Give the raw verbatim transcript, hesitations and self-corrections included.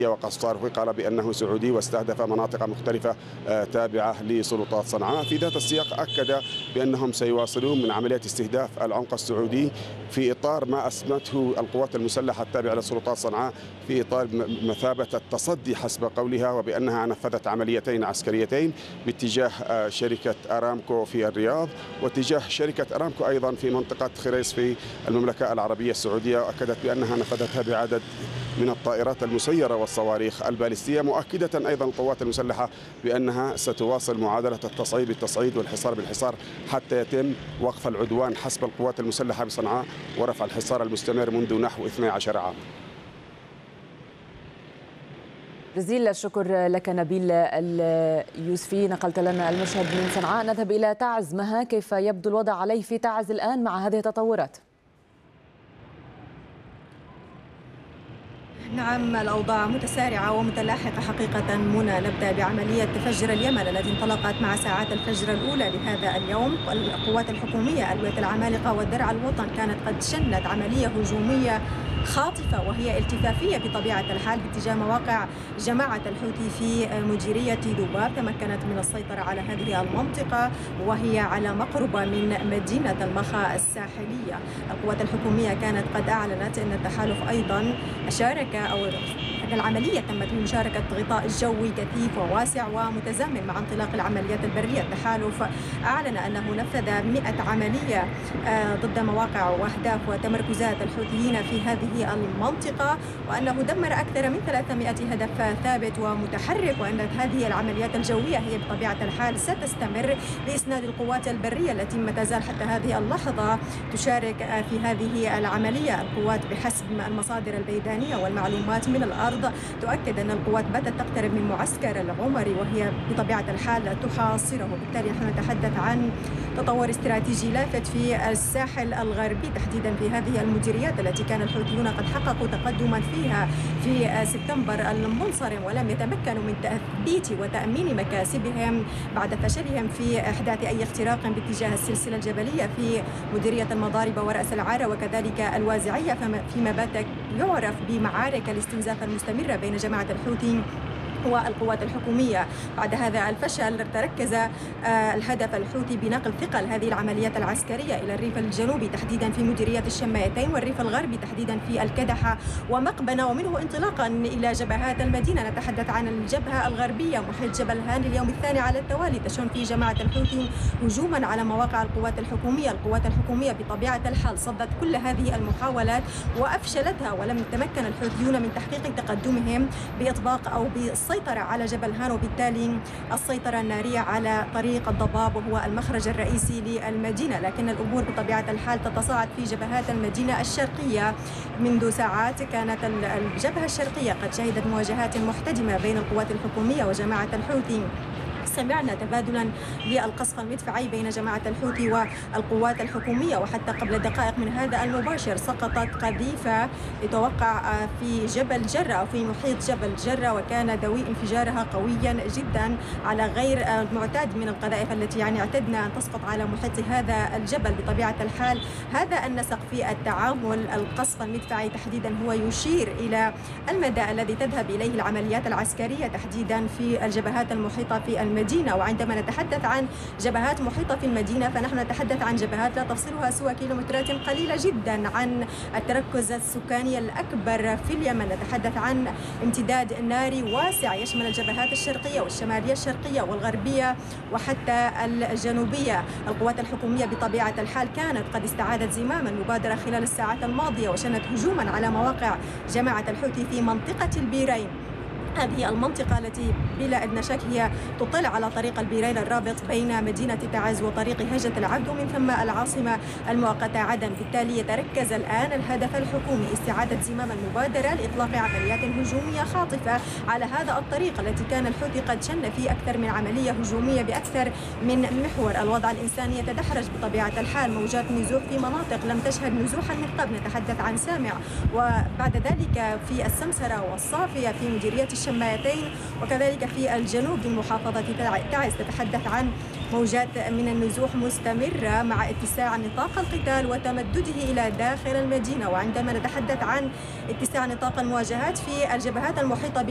وقصار قال بأنه سعودي واستهدف مناطق مختلفة تابعة لسلطات صنعاء. في ذات السياق أكد بأنهم سيواصلون من عملية استهداف العمق السعودي في إطار ما أسمته القوات المسلحة التابعة لسلطات صنعاء في إطار مثابة التصدي حسب قولها، وبأنها نفذت عمليتين عسكريتين باتجاه شركة أرامكو في الرياض واتجاه شركة أرامكو أيضا في منطقة خريص في المملكة العربية السعودية، وأكدت بأنها نفذتها بعدد من الطائرات المسيرة والصواريخ البالستية، مؤكدة أيضا القوات المسلحة بأنها ستواصل معادلة التصعيد بالتصعيد والحصار بالحصار حتى يتم وقف العدوان حسب القوات المسلحة بصنعاء ورفع الحصار المستمر منذ نحو اثني عشر عاما. جزيل الشكر لك نبيل اليوسفي، نقلت لنا المشهد من صنعاء. نذهب إلى تعز. مها، كيف يبدو الوضع عليه في تعز الآن مع هذه التطورات؟ نعم، الأوضاع متسارعة ومتلاحقة حقيقة. منى، نبدأ بعملية فجر اليمن التي انطلقت مع ساعات الفجر الأولى لهذا اليوم. القوات الحكومية ألوية العمالقة ودرع الوطن كانت قد شنت عملية هجومية خاطفة وهي التفافية بطبيعة الحال باتجاه مواقع جماعة الحوثي في مديرية دوباب. تمكنت من السيطرة على هذه المنطقة وهي على مقربة من مدينة المخا الساحلية. القوات الحكومية كانت قد أعلنت أن التحالف أيضا شارك أو أن العملية تمت بمشاركة غطاء جوي كثيف وواسع ومتزامن مع انطلاق العمليات البرية. التحالف أعلن أنه نفذ مئة عملية ضد مواقع وأهداف وتمركزات الحوثيين في هذه المنطقة، وأنه دمر أكثر من ثلاثمئة هدف ثابت ومتحرك، وأن هذه العمليات الجوية هي بطبيعة الحال ستستمر لإسناد القوات البرية التي ما تزال حتى هذه اللحظة تشارك في هذه العملية. القوات بحسب المصادر الميدانية والمعلومات من الأرض تؤكد أن القوات بدأت تقترب من معسكر العمري وهي بطبيعة الحال تحاصره. بالتالي نحن نتحدث عن تطور استراتيجي لافت في الساحل الغربي تحديدا في هذه المديريات التي كان الحوثيون قد حققوا تقدما فيها في سبتمبر المنصرم، ولم يتمكنوا من تثبيت وتأمين مكاسبهم بعد فشلهم في إحداث أي اختراق باتجاه السلسلة الجبلية في مديرية المضاربة ورأس العارة وكذلك الوازعية، فيما بات يعرف بمعارك الاستنزاف المستمرة بين جماعة الحوثي والقوات الحكومية. بعد هذا الفشل تركز الهدف الحوثي بنقل ثقل هذه العمليات العسكرية إلى الريف الجنوبي تحديدا في مديرية الشمايتين والريف الغربي تحديدا في الكدحة ومقبنة، ومنه انطلاقا إلى جبهات المدينة. نتحدث عن الجبهة الغربية محيط جبل هان اليوم الثاني على التوالي تشن فيه جماعة الحوثي هجوما على مواقع القوات الحكومية. القوات الحكومية بطبيعة الحال صدت كل هذه المحاولات وأفشلتها، ولم يتمكن الحوثيون من تحقيق تقدمهم بإطباق أو بالسيطرة على جبل هان، وبالتالي السيطرة النارية على طريق الضباب وهو المخرج الرئيسي للمدينة. لكن الأمور بطبيعة الحال تتصاعد في جبهات المدينة الشرقية. منذ ساعات كانت الجبهة الشرقية قد شهدت مواجهات محتدمة بين القوات الحكومية وجماعة الحوثي. سمعنا تبادلا للقصف المدفعي بين جماعة الحوثي والقوات الحكومية، وحتى قبل دقائق من هذا المباشر سقطت قذيفة يتوقع في جبل جرة أو في محيط جبل جرة، وكان دوي انفجارها قويا جدا على غير المعتاد من القذائف التي يعني اعتدنا أن تسقط على محيط هذا الجبل. بطبيعة الحال هذا النسق في التعامل القصف المدفعي تحديدا هو يشير إلى المدى الذي تذهب إليه العمليات العسكرية تحديدا في الجبهات المحيطة في المدينة. وعندما نتحدث عن جبهات محيطة في المدينة فنحن نتحدث عن جبهات لا تفصلها سوى كيلومترات قليلة جدا عن التركز السكاني الأكبر في اليمن. نتحدث عن امتداد ناري واسع يشمل الجبهات الشرقية والشمالية الشرقية والغربية وحتى الجنوبية. القوات الحكومية بطبيعة الحال كانت قد استعادت زمام المبادرة خلال الساعات الماضية وشنت هجوما على مواقع جماعة الحوثي في منطقة البيرين. هذه المنطقة التي بلا أدنى شك هي تطل على طريق البيرين الرابط بين مدينة تعز وطريق هجة العبد ومن ثم العاصمة المؤقتة عدن. بالتالي يتركز الآن الهدف الحكومي استعادة زمام المبادرة لإطلاق عمليات هجومية خاطفة على هذا الطريق التي كان الحوثي قد شن فيه أكثر من عملية هجومية بأكثر من محور. الوضع الإنساني يتدحرج بطبيعة الحال، موجات نزوح في مناطق لم تشهد نزوحا من قبل. نتحدث عن سامع وبعد ذلك في السمسرة والصافية في مديرية الشمايتين وكذلك في الجنوب من محافظة تعز. تتحدث عن موجات من النزوح مستمرة مع اتساع نطاق القتال وتمدده إلى داخل المدينة. وعندما نتحدث عن اتساع نطاق المواجهات في الجبهات المحيطة